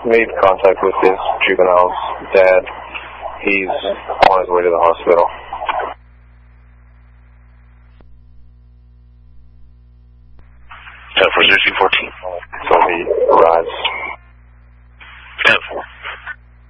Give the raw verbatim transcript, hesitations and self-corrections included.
made contact with his juvenile's dad. He's on his way to the hospital. ten four zero two fourteen.